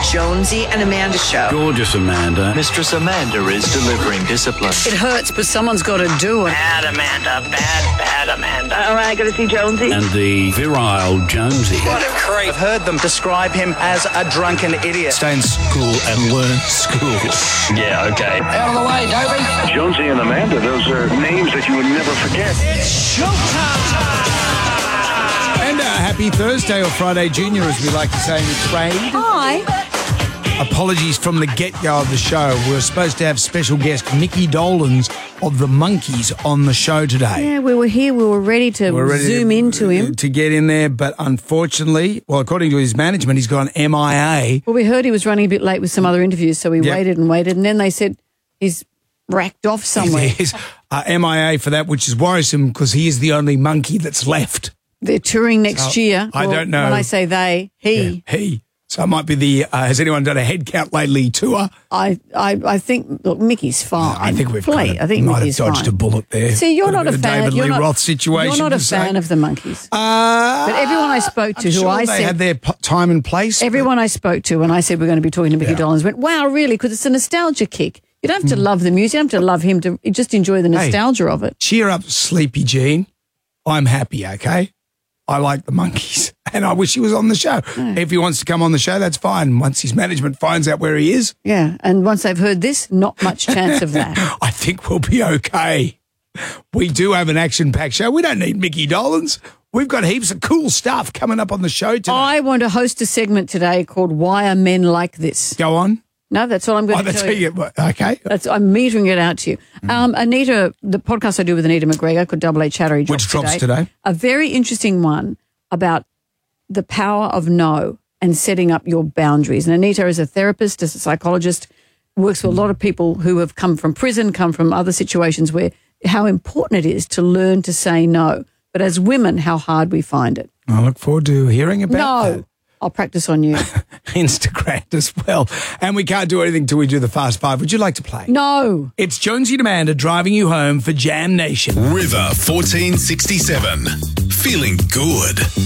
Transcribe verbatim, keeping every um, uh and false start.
Jonesy and Amanda Show. Gorgeous Amanda. Mistress Amanda is delivering discipline. It hurts, but someone's got to do it. Bad Amanda, bad, bad Amanda. All right, got to see Jonesy. And the virile Jonesy. What a creep. I've heard them describe him as a drunken idiot. Stay in school and learn school. Yeah, okay. Out of the way, Dobie. Jonesy and Amanda, those are names that you would never forget. It's showtime. And uh, happy Thursday, or Friday Junior, as we like to say in the trade. Hi. Apologies from the get-go of the show. We were supposed to have special guest Mickey Dolenz of the Monkees on the show today. Yeah, we were here. We were ready to We're ready zoom to, into him. To get in there, but unfortunately, well, according to his management, he's gone M I A. Well, we heard he was running a bit late with some other interviews, so we Yep. waited and waited, and then they said he's racked off somewhere. He's uh, M I A for that, which is worrisome because he is the only monkey that's left. They're touring next So, year. I Well, don't know. When I say they, he. Yeah, he. So it might be the, uh, has anyone done a head count lately tour? I, I, I think, look, Mickey's fine. I think we've Play. kind of, I think might Mickey's have dodged fine. a bullet there. See, you're Got not a bit of fan. David you're Lee not, Roth situation. You're not a to say. fan of the Monkees. Uh, But everyone I spoke to I'm who sure I they said- had their p- time and place. Everyone I spoke to when I said we're going to be talking to Mickey Yeah. Dolenz went, wow, really? Because it's a nostalgia kick. You don't have to Hmm. love the music. You don't have to love him to just enjoy the nostalgia of it. Cheer up, Sleepy Jean. I'm happy, okay? I like the Monkees, and I wish he was on the show. If he wants to come on the show, that's fine. Once his management finds out where he is, Yeah. And once they've heard this, not much chance of that. I think we'll be okay. We do have an action-packed show. We don't need Mickey Dolenz. We've got heaps of cool stuff coming up on the show today. I want to host a segment today called Why Are Men Like This? Go on. No, that's all I'm going Oh, to that's tell you. you. Okay. That's, I'm metering it out to you. Um, Anita, the podcast I do with Anita McGregor called Double A Chattery drops Which drops today. A very interesting one about the power of no and setting up your boundaries. And Anita is a therapist, is a psychologist, works with a lot of people who have come from prison, come from other situations where how important it is to learn to say no. But as women, how hard we find it. I look forward to hearing about No. that. I'll practice on you. Instagram as well. And we can't do anything till we do the Fast Five. Would you like to play? No. It's Jonesy and Amanda driving you home for Jam Nation. River fourteen sixty-seven. Feeling good.